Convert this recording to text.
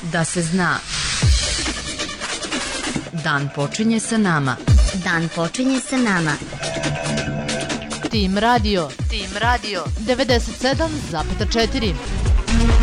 Da se zna. Dan počinje sa nama. Dan počinje sa nama. Tim Radio 97,4.